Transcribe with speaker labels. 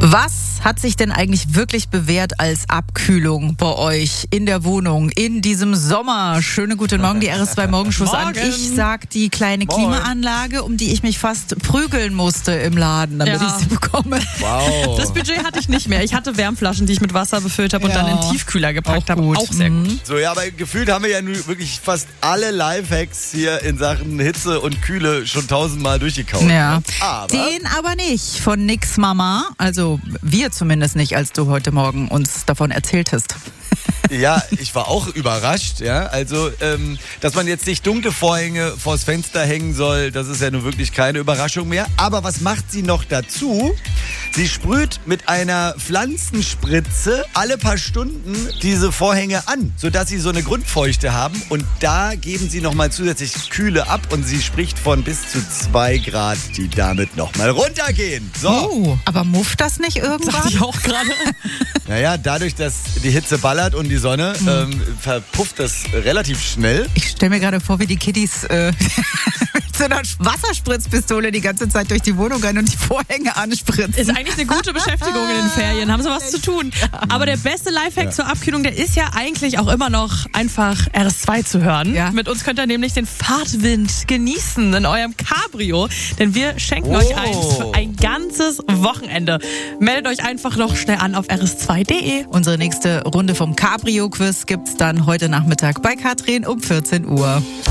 Speaker 1: Was hat sich denn eigentlich wirklich bewährt als Abkühlung bei euch in der Wohnung in diesem Sommer? Schönen guten Morgen, die RS2 Morgenschuss an. Ich sag die kleine Klimaanlage, um die ich mich fast prügeln musste im Laden, damit ich sie bekomme.
Speaker 2: Wow.
Speaker 3: Das Budget hatte ich nicht mehr. Ich hatte Wärmflaschen, die ich mit Wasser befüllt habe und dann in den Tiefkühler gepackt habe. Auch sehr gut.
Speaker 2: So, ja, aber gefühlt haben wir ja nun wirklich fast alle Lifehacks hier in Sachen Hitze und Kühle schon 1000-mal durchgekaut.
Speaker 1: Ja,
Speaker 2: Aber
Speaker 1: den aber nicht von Nix Mama. Also wir zumindest nicht, als du heute Morgen uns davon erzählt hast.
Speaker 2: ja, ich war auch überrascht, ja. Also, dass man jetzt nicht dunkle Vorhänge vors Fenster hängen soll, das ist ja nun wirklich keine Überraschung mehr. Aber was macht sie noch dazu? Sie sprüht mit einer Pflanzenspritze alle paar Stunden diese Vorhänge an, sodass sie so eine Grundfeuchte haben. Und da geben sie nochmal zusätzlich Kühle ab. Und sie spricht von bis zu 2 Grad, die damit nochmal runtergehen. So.
Speaker 1: Oh, aber mufft das nicht irgendwann?
Speaker 3: Dachte ich auch gerade.
Speaker 2: Naja, dadurch, dass die Hitze ballert und die Sonne, verpufft das relativ schnell.
Speaker 1: Ich stelle mir gerade vor, wie die Kiddies mit so einer Wasserspritzpistole die ganze Zeit durch die Wohnung rennen und die Vorhänge anspritzen.
Speaker 3: Ist eigentlich eine gute Beschäftigung in den Ferien. Haben sie was zu tun. Aber der beste Lifehack zur Abkühlung, der ist ja eigentlich auch immer noch einfach RS2 zu hören.
Speaker 1: Ja.
Speaker 3: Mit uns könnt ihr nämlich den Fahrtwind genießen in eurem Cabrio. Denn wir schenken euch eins für ein ganzes Wochenende. Meldet euch einfach noch schnell an auf rs2.de.
Speaker 1: Unsere nächste Runde vom Cabrio-Quiz gibt's dann heute Nachmittag bei Katrin um 14 Uhr.